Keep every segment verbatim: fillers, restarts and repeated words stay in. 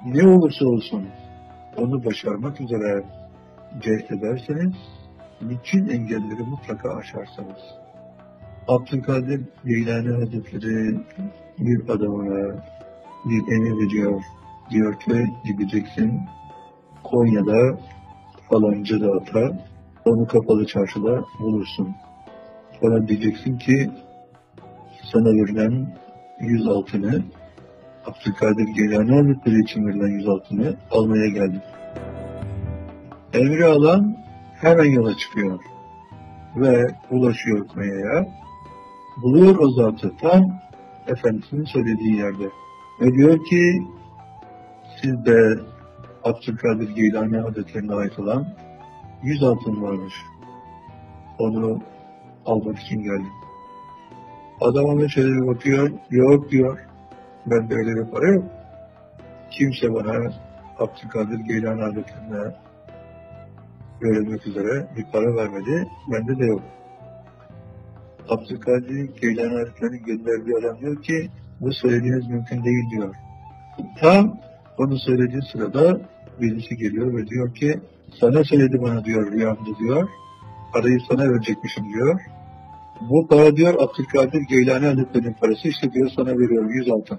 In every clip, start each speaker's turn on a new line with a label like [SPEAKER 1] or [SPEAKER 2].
[SPEAKER 1] ne olursa olsun onu başarmak üzere cehd ederseniz, bütün engelleri mutlaka aşarsınız. Abdülkadir Geylani Hazretleri bir adamına bir emir veriyor. Diyor ki gideceksin Konya'da falanca dağıta, onu kapalı çarşıda bulursun. Sonra diyeceksin ki sana verilen yüz altını, Abdülkadir Geylani Hazretleri için verilen yüz altını almaya geldim. Emri alan hemen yola çıkıyor ve ulaşıyor Konya'ya. Buluyor o zatı tam Efendisinin söylediği yerde. Ve diyor ki siz de Abdülkadir Geylani Hazretlerine ait olan yüz altın varmış. Onu almak için geldim. Adam ona şöyle bir bakıyor, yok diyor. Ben de öyle bir para yok. Kimse bana Abdülkadir Geylani Hazretlerine verilmek üzere bir para vermedi. Bende de yok. Abdülkadir Geylani Hazretleri'nin gönderdiği adam diyor ki bu söylediğiniz mümkün değil diyor. Tam onu söylediği sırada birisi geliyor ve diyor ki sana söyledi bana diyor rüyamda diyor. Parayı sana verecekmişim diyor. Bu para diyor Abdülkadir Geylani Hazretleri'nin parası, işte diyor sana veriyorum yüz altın.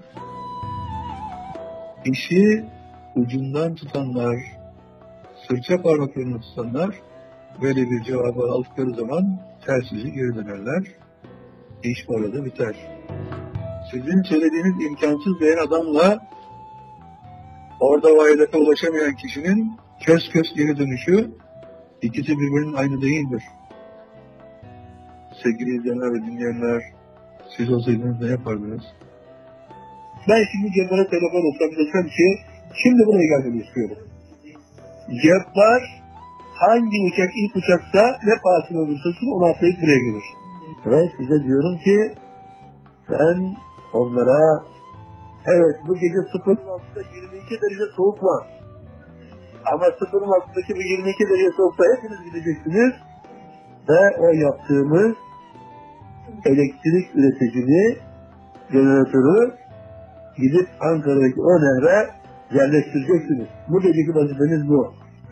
[SPEAKER 1] İşi ucundan tutanlar, sırça parmaklarını tutanlar böyle bir cevabı aldıkları zaman ters yüzü geri dönerler. İş orada biter. Sizin söylediğiniz imkansız diyen adamla orada o hedefe ulaşamayan kişinin kös kös geri dönüşü ikisi birbirinin aynı değildir. Sevgili izleyenler ve dinleyenler, siz olsaydınız ne yapardınız? Ben şimdi Cebbar'a telefon etsem desem ki şimdi buraya gelmeni istiyorum. Cebbar hangi uçak ilk uçaksa ne pahasına olursa onu atlayıp buraya gelir. Ve size diyorum ki ben onlara evet bu gece sıfırın altında yirmi iki derece soğuk var. Ama sıfırın altındaki bu yirmi iki derece soğukta hepiniz gideceksiniz. Ve o yaptığımız elektrik üreticini, jeneratörü gidip Ankara'daki o nehre yerleştireceksiniz. Bu geceki vazifeniz bu.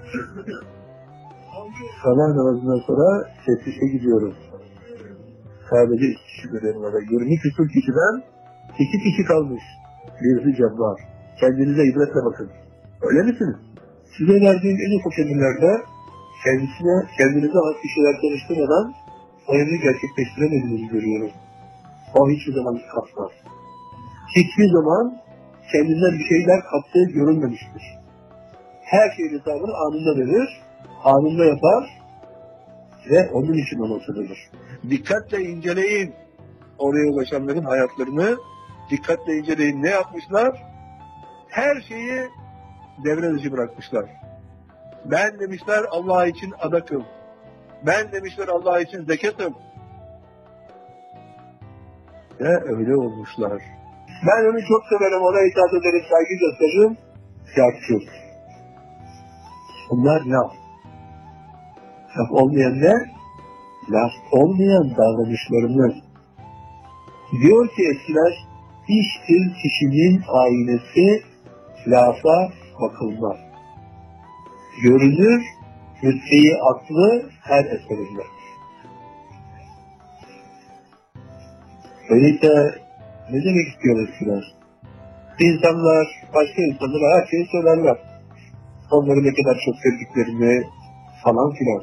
[SPEAKER 1] Sabah namazından sonra teftişe gidiyoruz. Sadece iki kişi görüyorum orada. yirmi küsur kişiden iki kişi kalmış. Birisi Cebbar. Kendinize ibretle bakın. Öyle misiniz? Size verdiğim en ufak emirlerde kendisine, kendinize ait kişiler tanıştırmadan o emri gerçekleştiremediğinizi görüyorum. O hiçbir zaman kapmaz. Hiçbir zaman kendinden bir şeyler kaptığı görülmemiştir. Her şeyin hesabını anında verir, anında yapar ve onun için ona sığınır. Dikkatle inceleyin oraya ulaşanların hayatlarını, dikkatle inceleyin ne yapmışlar? Her şeyi devre dışı bırakmışlar. Ben demişler Allah için adakım. Ben demişler Allah için zekatım. Ve öyle olmuşlar. Ben onu çok severim, ona itaat ederim, saygı gösteririm. Yapsız. Bunlar laf. Laf olmayan ne? Laf olmayan davranışlarımız. Diyor ki eskiler, iştir kişinin aynesi, lafa bakılmaz. Görünür, mütteyi aklı her eserinde. Öyleyse ne demek istiyor eskiler? İnsanlar, başka insanlara her şeyi söylerler. Onları ne kadar çok sevdiklerini falan filan.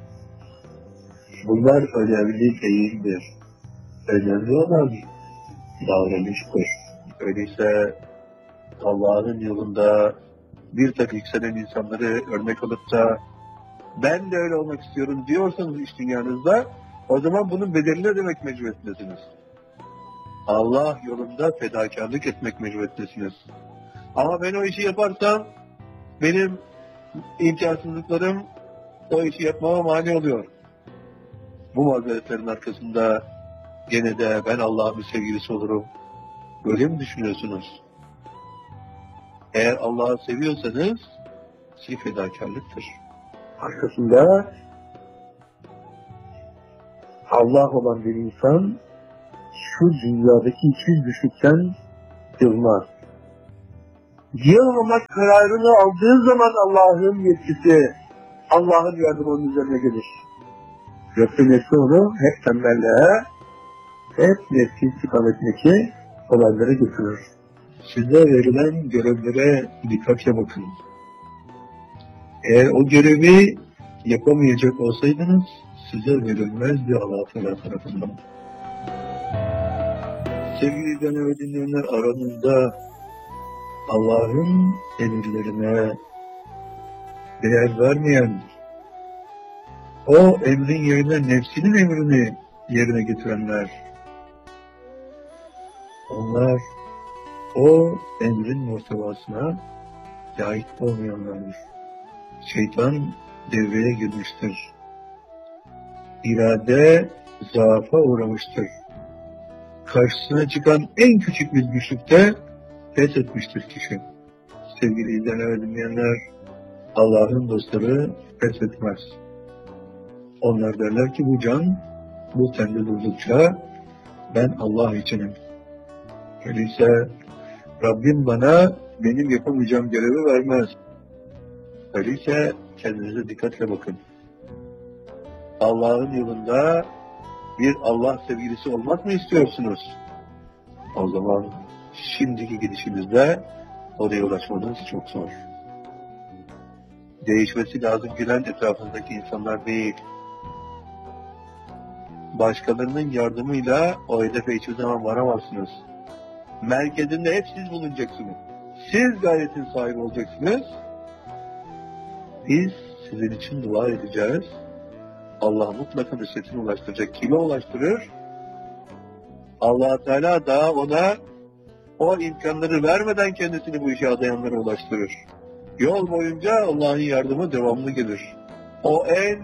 [SPEAKER 1] Bunlar önemli değildir. Önemli olan davranıştır. Öyleyse Allah'ın yolunda bir takım yükselen insanları örnek alıp da ben de öyle olmak istiyorum diyorsanız iş dünyanızda, o zaman bunun bedelini ödemek mecburiyetindesiniz. Allah yolunda fedakarlık etmek mecburiyetindesiniz. Ama ben o işi yaparsam benim imkansızlıklarım o işi yapmama mani oluyor. Bu mazeretlerin arkasında gene de ben Allah'ın sevgilisi olurum. Böyle mi düşünüyorsunuz? Eğer Allah'ı seviyorsanız siz fedakarlıktır. Arkasında Allah olan bir insan şu dünyadaki hiçbir güçlükten yılmaz. Yılmamak kararını aldığı zaman Allah'ın yetkisi, Allah'ın yardımı onun üzerine gelir. Yoksa nefsi onu hep tembelliğe, hep nefsin istikametindeki olaylara götürür. Size verilen görevlere dikkatle bakın. Eğer o görevi yapamayacak olsaydınız, size verilmezdi Allah Teala tarafından. Sevgili dinleyen ve dinleyenler, aranızda Allah'ın emirlerine değer vermeyen, o emrin yerine nefsinin emrini yerine getirenler, onlar o emrin muhtevasına layık olmayanlardır. Şeytan devreye girmiştir. İrade zaafa uğramıştır. Karşısına çıkan en küçük bir güçlükte pes etmiştir kişi. Sevgili izleyenler ve dinleyenler, Allah'ın dostları pes etmez. Onlar derler ki bu can, bu tende durdukça ben Allah içinim. Öyleyse Rabbim bana benim yapamayacağım görevi vermez. Öyleyse kendinize dikkatle bakın. Allah'ın yolunda bir Allah sevgilisi olmak mı istiyorsunuz? O zaman şimdiki gidişinizde oraya ulaşmanız çok zor. Değişmesi lazım gelen etrafınızdaki insanlar değil. Başkalarının yardımıyla o hedefe hiçbir zaman varamazsınız. Merkezinde hep siz bulunacaksınız. Siz gayretin sahibi olacaksınız. Biz sizin için dua edeceğiz. Allah mutlaka nusretini ulaştıracak. Kime ulaştırır? Allah Teala da ona o imkanları vermeden kendisini bu işe adayanlara ulaştırır. Yol boyunca Allah'ın yardımı devamlı gelir. O en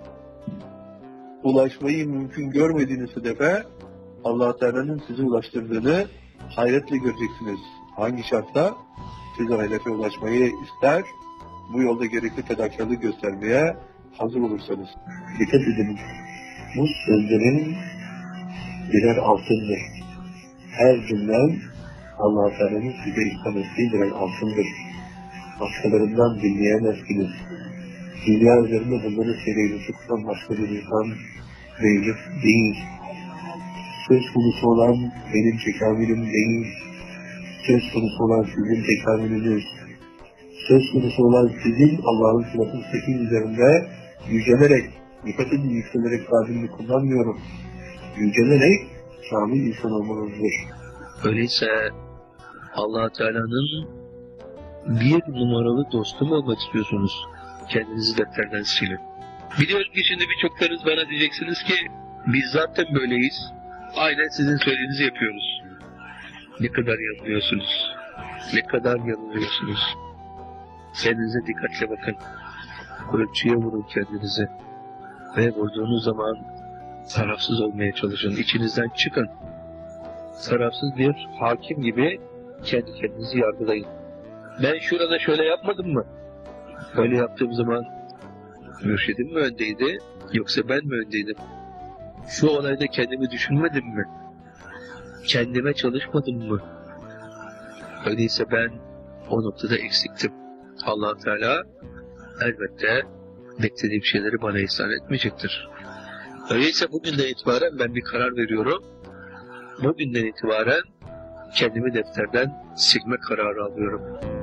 [SPEAKER 1] ulaşmayı mümkün görmediğiniz hedefe Allah Teala'nın sizi ulaştırdığını hayretle göreceksiniz. Hangi şartla? Siz o hedefe ulaşmayı ister, bu yolda gerekli fedakarlık göstermeye hazır olursanız. Dikkat edin, bu sözlerin birer altındır. Her cümlem Allah Teala'nın size ihsan ettiği birer altındır. Başkalarından dinleyemezsiniz. Dünya üzerinde bunları sereyini tutan başka bir insan mevcut değil. Söz konusu olan benim tekamilim değil. Söz konusu olan sizin tekamülünüz. Söz konusu olan sizin Allah'ın sıfatı sekiz üzerinde yücelerek, dikkat edin yükselerek tabirini kullanmıyorum. Yücelerek kamil insan olmanızdır.
[SPEAKER 2] Öyleyse Allah Teala'nın bir numaralı dostu mu olmak istiyorsunuz? Kendinizi defterden silin. Biliyorum ki şimdi birçoklarınız bana diyeceksiniz ki biz zaten böyleyiz. Aynen sizin söylediğinizi yapıyoruz. Ne kadar yanılıyorsunuz. Ne kadar yanılıyorsunuz. Kendinize dikkatle bakın. Ölçüye vurun kendinizi. Ve vurduğunuz zaman tarafsız olmaya çalışın. İçinizden çıkın. Tarafsız bir hakim gibi kendi kendinizi yargılayın. Ben şurada şöyle yapmadım mı? Öyle yaptığım zaman mürşidim mi öndeydi, yoksa ben mi öndeydim? Şu olayda kendimi düşünmedim mi? Kendime çalışmadım mı? Öyleyse ben o noktada eksiktim. Allah Teala elbette beklediğim şeyleri bana ihsan etmeyecektir. Öyleyse bugünden itibaren ben bir karar veriyorum. Bugünden itibaren kendimi defterden silme kararı alıyorum.